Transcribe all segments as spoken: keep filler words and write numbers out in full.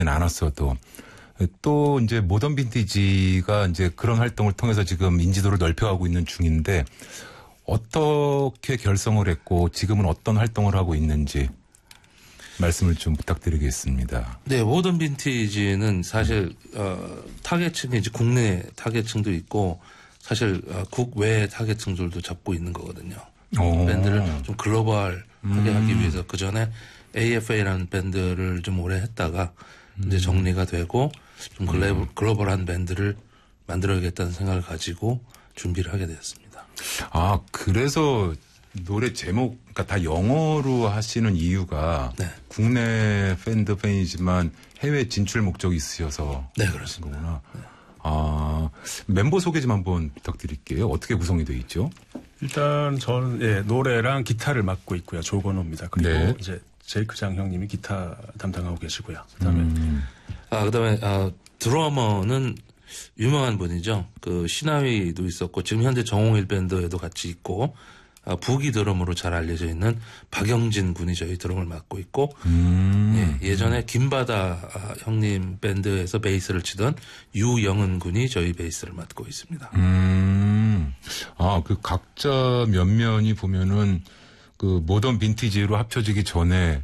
않았어도 또 이제 모던 빈티지가 이제 그런 활동을 통해서 지금 인지도를 넓혀가고 있는 중인데 어떻게 결성을 했고 지금은 어떤 활동을 하고 있는지 말씀을 좀 부탁드리겠습니다. 네, 모던 빈티지는 사실 어, 타겟층이 이제 국내 타겟층도 있고 사실 어, 국외 타겟층들도 잡고 있는 거거든요. 오. 밴드를 좀 글로벌하게 음. 하기 위해서 그 전에 에이에프에이라는 밴드를 좀 오래 했다가 음. 이제 정리가 되고 좀 글로벌, 글로벌한 밴드를 만들어야겠다는 생각을 가지고 준비를 하게 되었습니다. 아, 그래서 노래 제목, 그러니까 다 영어로 하시는 이유가 네. 국내 팬도 팬이지만 해외 진출 목적이 있으셔서. 네, 그렇습니다. 거구나. 네. 아, 멤버 소개 좀 한번 부탁드릴게요. 어떻게 구성이 되어 있죠? 일단 저는 예, 노래랑 기타를 맡고 있고요. 조건호입니다. 그리고 네. 이제 제이크 장 형님이 기타 담당하고 계시고요. 그다음에 음. 아, 그다음에 아, 드러머는 유명한 분이죠. 그 신하위도 있었고 지금 현재 정홍일 밴드에도 같이 있고 아, 북이 드럼으로 잘 알려져 있는 박영진 군이 저희 드럼을 맡고 있고 음. 예, 예전에 김바다 아, 형님 밴드에서 베이스를 치던 유영은 군이 저희 베이스를 맡고 있습니다. 음. 아, 그 각자 면면이 보면은 그 모던 빈티지로 합쳐지기 전에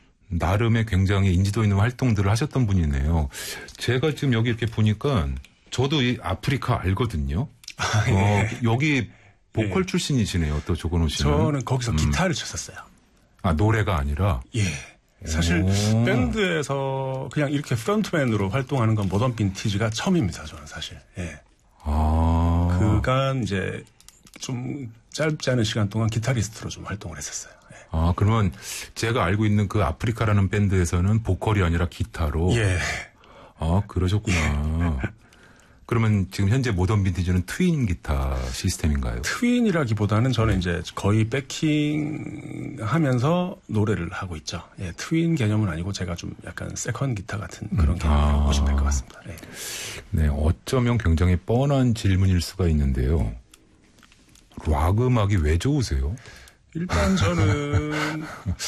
나름의 굉장히 인지도 있는 활동들을 하셨던 분이네요. 제가 지금 여기 이렇게 보니까 저도 이 아프리카 알거든요. 아, 예. 어, 여기 보컬 예. 출신이시네요. 또 조건호 씨는. 저는 거기서 음. 기타를 쳤었어요. 아, 노래가 아니라? 예. 사실 오. 밴드에서 그냥 이렇게 프론트맨으로 활동하는 건 모던 빈티지가 처음입니다. 저는 사실. 예. 아. 그간 이제 좀 짧지 않은 시간 동안 기타리스트로 좀 활동을 했었어요. 예. 아, 그러면 제가 알고 있는 그 아프리카라는 밴드에서는 보컬이 아니라 기타로. 예. 아, 그러셨구나. 그러면 지금 현재 모던 빈티지는 트윈 기타 시스템인가요? 트윈이라기보다는 저는 이제 거의 백킹 하면서 노래를 하고 있죠. 예, 트윈 개념은 아니고 제가 좀 약간 세컨 기타 같은 그런 개념으로 아. 보시면 될 것 같습니다. 예. 네, 어쩌면 굉장히 뻔한 질문일 수가 있는데요. 락 음악이 왜 좋으세요? 일단 저는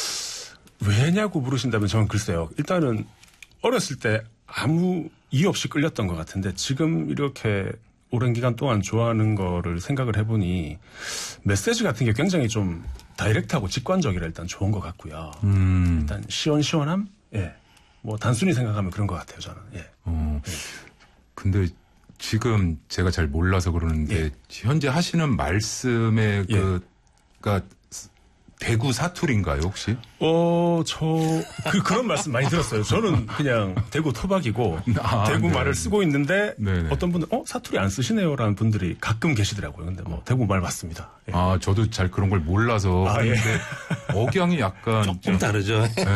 왜냐고 물으신다면 저는 글쎄요. 일단은 어렸을 때 아무 이유 없이 끌렸던 것 같은데 지금 이렇게 오랜 기간 동안 좋아하는 거를 생각을 해보니 메시지 같은 게 굉장히 좀 다이렉트하고 직관적이라 일단 좋은 것 같고요. 음. 일단 시원시원함? 예. 뭐 단순히 생각하면 그런 것 같아요, 저는. 예. 어. 예. 근데 지금 제가 잘 몰라서 그러는데 예. 현재 하시는 말씀의 예. 그, 그니까 대구 사투리인가요, 혹시? 어, 저, 그, 그런 말씀 많이 들었어요. 저는 그냥 대구 토박이고, 아, 대구 네. 말을 쓰고 있는데, 네네. 어떤 분들, 어, 사투리 안 쓰시네요? 라는 분들이 가끔 계시더라고요. 근데 뭐, 대구 말 맞습니다. 예. 아, 저도 잘 그런 걸 몰라서. 아, 그런데 예. 억양이 약간. 조금 좀, 다르죠. 네.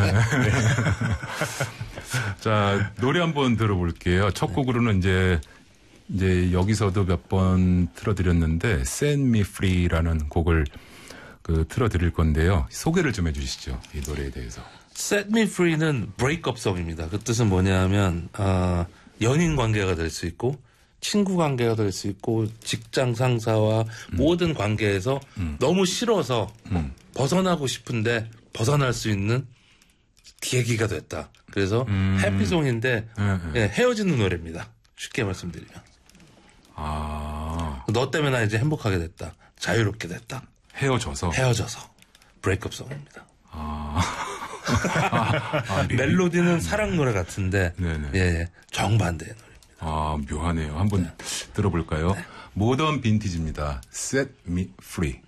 자, 노래 한번 들어볼게요. 첫 곡으로는 이제, 이제 여기서도 몇 번 틀어드렸는데, Set Me Free라는 곡을 그 틀어드릴 건데요. 소개를 좀 해주시죠. 이 노래에 대해서. Set Me Free는 브레이크업송입니다. 그 뜻은 뭐냐면 어, 연인 관계가 될 수 있고 친구 관계가 될 수 있고 직장 상사와 음. 모든 관계에서 음. 너무 싫어서 음. 벗어나고 싶은데 벗어날 수 있는 계기가 됐다. 그래서 음. 해피송인데 네, 네. 예, 헤어지는 노래입니다. 쉽게 말씀드리면. 아. 너 때문에 나 이제 행복하게 됐다. 자유롭게 됐다. 헤어져서? 헤어져서. 브레이크업송입니다. 아. 아, 아, 멜로디는 사랑 노래 같은데, 네네. 예, 정반대의 노래입니다. 아, 묘하네요. 한번 네. 들어볼까요? 네. 모던 빈티지입니다. Set Me Free.